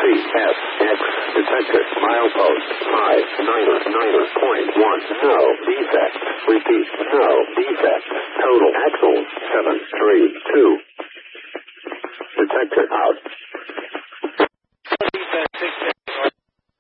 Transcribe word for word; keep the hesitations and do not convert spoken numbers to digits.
C S X detected. Milepost five niner niner point one. No defect. Repeat. No defect. Total axles seven three two. Detected out.